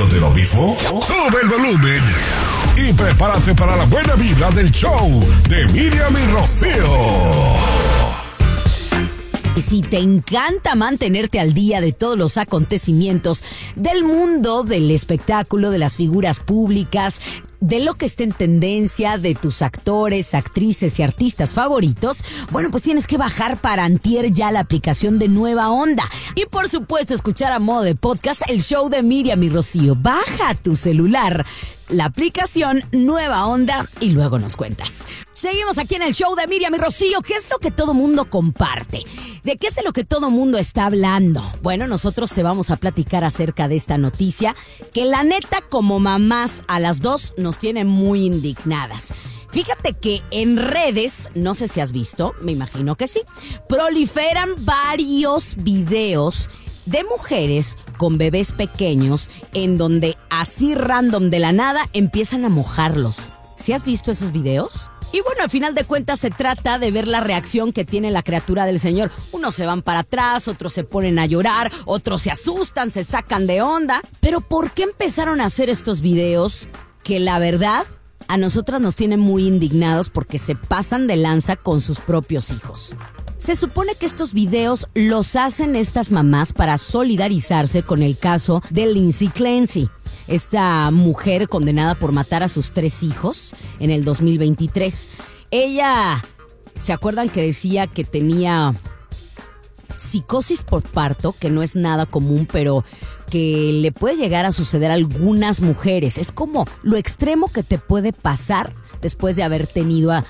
¿Harto de lo mismo? ¡Sube el volumen! Y prepárate para la buena vibra del show de Miriam y Rocío. Y si te encanta mantenerte al día de todos los acontecimientos del mundo del espectáculo, de las figuras públicas, de lo que esté en tendencia, de tus actores, actrices y artistas favoritos, bueno, pues tienes que bajar para antier ya la aplicación de Nueva Onda. Y por supuesto escuchar a modo de podcast el show de Miriam y Rocío. Baja a tu celular la aplicación Nueva Onda y luego nos cuentas. Seguimos aquí en el show de Miriam y Rocío. ¿Qué es lo que todo mundo comparte? ¿De qué es lo que todo mundo está hablando? Bueno, nosotros te vamos a platicar acerca de esta noticia que la neta como mamás a las dos nos tiene muy indignadas. Fíjate que en redes, no sé si has visto, me imagino que sí, proliferan varios videos de mujeres con bebés pequeños en donde así random de la nada empiezan a mojarlos. ¿Sí has visto esos videos? Y bueno, al final de cuentas se trata de ver la reacción que tiene la criatura del Señor. Unos se van para atrás, otros se ponen a llorar, otros se asustan, se sacan de onda. Pero ¿por qué empezaron a hacer estos videos que la verdad a nosotras nos tienen muy indignados porque se pasan de lanza con sus propios hijos? Se supone que estos videos los hacen estas mamás para solidarizarse con el caso de Lindsay Clancy, esta mujer condenada por matar a sus 3 hijos en el 2023. Ella, ¿se acuerdan que decía que tenía psicosis por parto, que no es nada común, pero que le puede llegar a suceder a algunas mujeres? Es como lo extremo que te puede pasar después de haber tenido a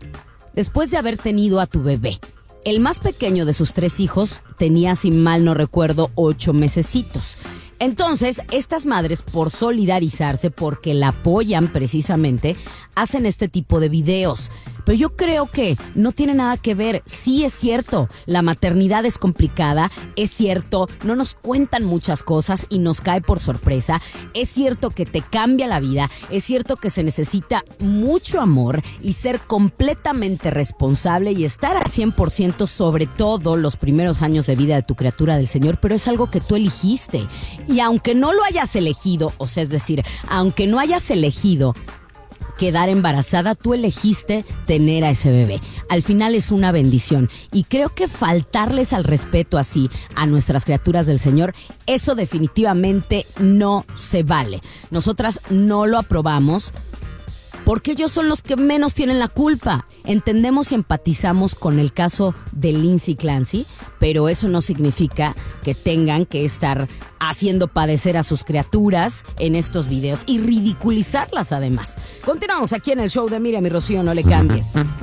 tu bebé. El más pequeño de sus 3 hijos tenía, si mal no recuerdo, 8 mesecitos. Entonces, estas madres, por solidarizarse, porque la apoyan precisamente, hacen este tipo de videos. Pero yo creo que no tiene nada que ver. Sí es cierto, la maternidad es complicada, es cierto, no nos cuentan muchas cosas y nos cae por sorpresa. Es cierto que te cambia la vida, es cierto que se necesita mucho amor y ser completamente responsable y estar al 100% sobre todo los primeros años de vida de tu criatura del Señor, pero es algo que tú elegiste. Y aunque no lo hayas elegido, o sea, es decir, aunque no hayas elegido quedar embarazada, tú elegiste tener a ese bebé. Al final es una bendición y creo que faltarles al respeto así a nuestras criaturas del Señor, eso definitivamente no se vale. Nosotras no lo aprobamos porque ellos son los que menos tienen la culpa. Entendemos y empatizamos con el caso de Lindsay Clancy, pero eso no significa que tengan que estar haciendo padecer a sus criaturas en estos videos y ridiculizarlas además. Continuamos aquí en el show de Miriam y Rocío, no le cambies.